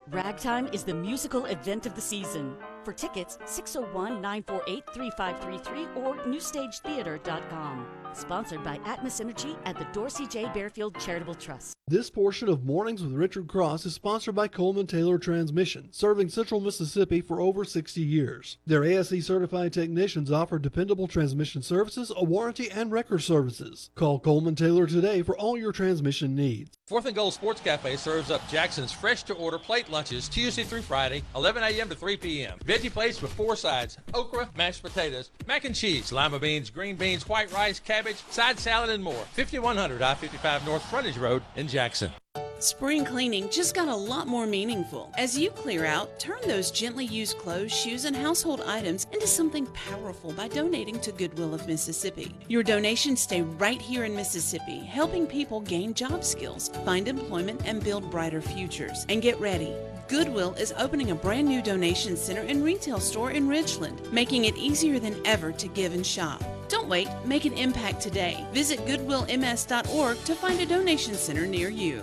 Ragtime is the musical event of the season. For tickets, 601-948-3533 or newstagetheater.com. Sponsored by Atmos Energy at the Dorsey J. Bearfield Charitable Trust. This portion of Mornings with Richard Cross is sponsored by Coleman Taylor Transmission, serving Central Mississippi for over 60 years. Their ASE certified technicians offer dependable transmission services, a warranty, and record services. Call Coleman Taylor today for all your transmission needs. Fourth and Goal Sports Cafe serves up Jackson's fresh-to-order plate lunches Tuesday through Friday, 11 a.m. to 3 p.m. Veggie plates with 4 sides: okra, mashed potatoes, mac and cheese, lima beans, green beans, white rice, cabbage, side salad, and more. 5100 I-55 North Frontage Road in Jackson. Spring cleaning just got a lot more meaningful. As you clear out, turn those gently used clothes, shoes, and household items into something powerful by donating to Goodwill of Mississippi. Your donations stay right here in Mississippi, helping people gain job skills, find employment, and build brighter futures. And get ready. Goodwill is opening a brand new donation center and retail store in Ridgeland, making it easier than ever to give and shop. Don't wait, make an impact today. Visit goodwillms.org to find a donation center near you.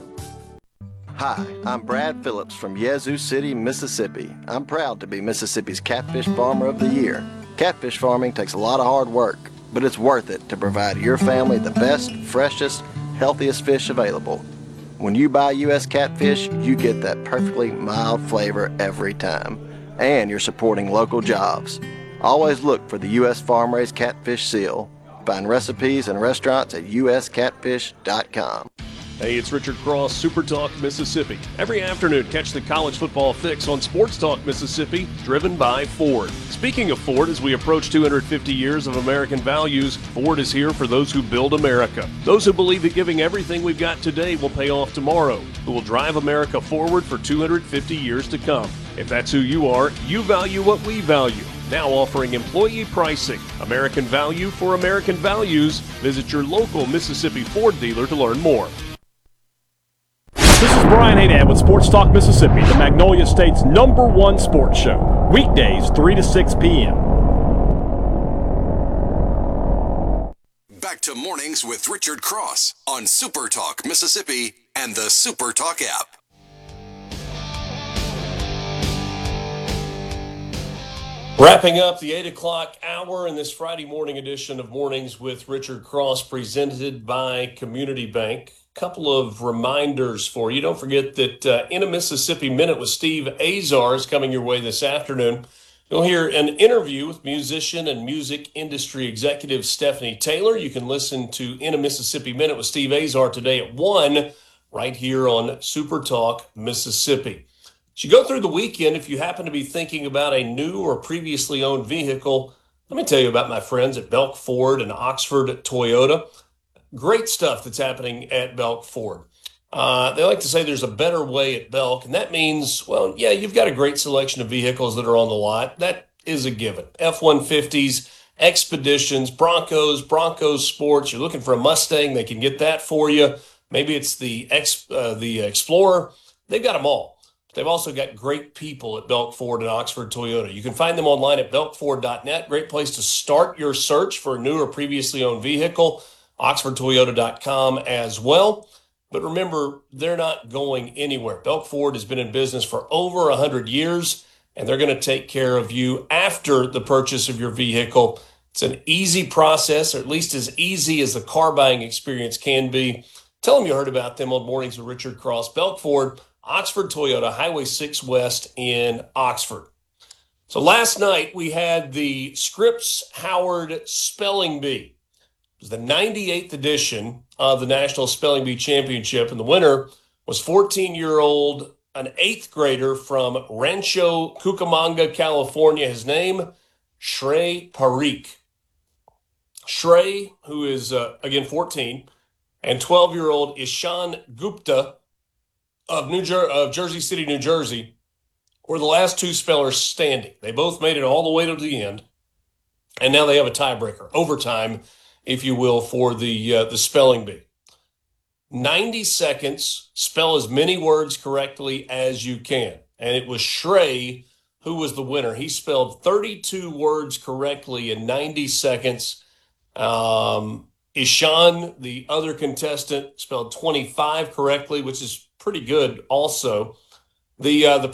Hi, I'm Brad Phillips from Yazoo City, Mississippi. I'm proud to be Mississippi's Catfish Farmer of the Year. Catfish farming takes a lot of hard work, but it's worth it to provide your family the best, freshest, healthiest fish available. When you buy U.S. catfish, you get that perfectly mild flavor every time, and you're supporting local jobs. Always look for the U.S. Farm-Raised Catfish seal. Find recipes and restaurants at uscatfish.com. Hey, it's Richard Cross, Super Talk Mississippi. Every afternoon, catch the college football fix on Sports Talk Mississippi, driven by Ford. Speaking of Ford, as we approach 250 years of American values, Ford is here for those who build America. Those who believe that giving everything we've got today will pay off tomorrow, who will drive America forward for 250 years to come. If that's who you are, you value what we value. Now offering employee pricing. American value for American values. Visit your local Mississippi Ford dealer to learn more. This is Brian Haydad with Sports Talk Mississippi, the Magnolia State's #1 sports show. Weekdays 3 to 6 p.m. Back to Mornings with Richard Cross on Super Talk Mississippi and the Super Talk app. Wrapping up the 8 o'clock hour in this Friday morning edition of Mornings with Richard Cross, presented by Community Bank. Couple of reminders for you. Don't forget that In a Mississippi Minute with Steve Azar is coming your way this afternoon. You'll hear an interview with musician and music industry executive Stephanie Taylor. You can listen to In a Mississippi Minute with Steve Azar today at 1 right here on Super Talk Mississippi. As you go through the weekend, if you happen to be thinking about a new or previously owned vehicle, let me tell you about my friends at Belk Ford and Oxford Toyota. Great stuff that's happening at Belk Ford. They like to say there's a better way at Belk, and that means, well, yeah, you've got a great selection of vehicles that are on the lot. That is a given. F-150s, Expeditions, Broncos Sports. You're looking for a Mustang, they can get that for you. Maybe it's the Explorer. They've got them all. They've also got great people at Belk Ford and Oxford Toyota. You can find them online at belkford.net. Great place to start your search for a new or previously owned vehicle. OxfordToyota.com as well. But remember, they're not going anywhere. Belk Ford has been in business for over 100 years, and they're going to take care of you after the purchase of your vehicle. It's an easy process, or at least as easy as the car buying experience can be. Tell them you heard about them on Mornings with Richard Cross. Belk Ford, Oxford Toyota, Highway 6 West in Oxford. So last night we had the Scripps Howard Spelling Bee. It was the 98th edition of the National Spelling Bee Championship, and the winner was 14-year-old, an 8th grader from Rancho Cucamonga, California. His name, Shrey Parikh. Shrey, who is, again, 14, and 12-year-old Ishan Gupta of Jersey City, New Jersey, were the last two spellers standing. They both made it all the way to the end, and now they have a tiebreaker, overtime, if you will, for the spelling bee. 90 seconds, spell as many words correctly as you can. And it was Shrey who was the winner. He spelled 32 words correctly in 90 seconds. Ishan, the other contestant, spelled 25 correctly, which is pretty good also. The